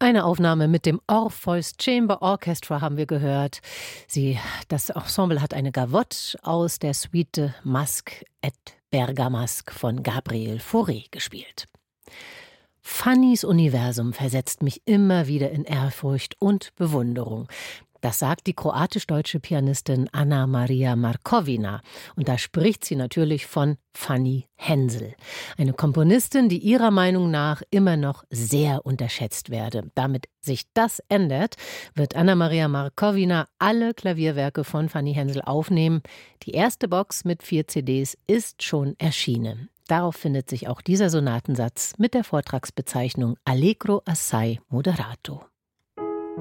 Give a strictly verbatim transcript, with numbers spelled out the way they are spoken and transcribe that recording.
Eine Aufnahme mit dem Orpheus Chamber Orchestra haben wir gehört. Sie, das Ensemble hat eine Gavotte aus der Suite Masque et Bergamasque von Gabriel Fauré gespielt. Fannys Universum versetzt mich immer wieder in Ehrfurcht und Bewunderung. Das sagt die kroatisch-deutsche Pianistin Anna Maria Markovina. Und da spricht sie natürlich von Fanny Hensel. Eine Komponistin, die ihrer Meinung nach immer noch sehr unterschätzt werde. Damit sich das ändert, wird Anna Maria Markovina alle Klavierwerke von Fanny Hensel aufnehmen. Die erste Box mit vier C Ds ist schon erschienen. Darauf findet sich auch dieser Sonatensatz mit der Vortragsbezeichnung Allegro assai moderato.